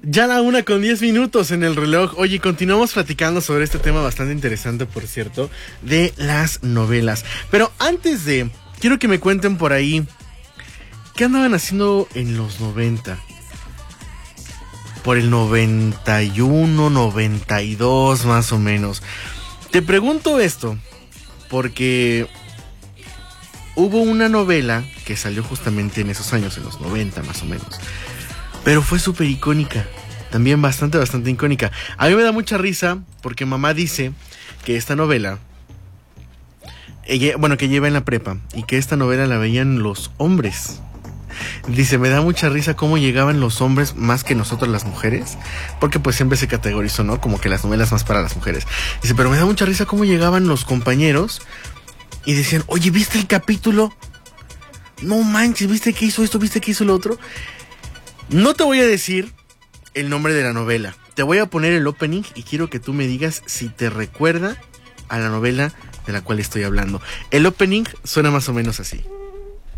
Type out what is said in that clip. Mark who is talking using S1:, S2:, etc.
S1: Ya la 1:10 en el reloj. Oye, continuamos platicando sobre este tema bastante interesante, por cierto, de las novelas. Pero antes de, quiero que me cuenten por ahí, ¿qué andaban haciendo en los 90? Por el 91, 92 más o menos. Te pregunto esto, porque hubo una novela que salió justamente en esos años, en los 90 más o menos. Pero fue súper icónica. También bastante icónica. A mí me da mucha risa porque mamá dice que esta novela, que lleva en la prepa, y que esta novela la veían los hombres. Dice, me da mucha risa cómo llegaban los hombres más que nosotros las mujeres, porque pues siempre se categorizó, ¿no? Como que las novelas más para las mujeres. Dice, pero me da mucha risa cómo llegaban los compañeros y decían, oye, ¿viste el capítulo? No manches, ¿viste que hizo esto? ¿Viste que hizo lo otro? No te voy a decir el nombre de la novela. Te voy a poner el opening y quiero que tú me digas si te recuerda a la novela de la cual estoy hablando. El opening suena más o menos así.